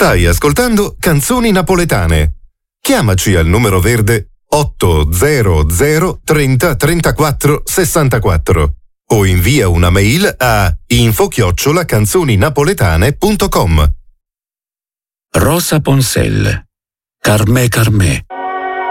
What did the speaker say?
Stai ascoltando Canzoni Napoletane. Chiamaci al numero verde 800 30 34 64 o invia una mail a info@canzoninapoletane.com. Rosa Ponselle, Carmè Carmè.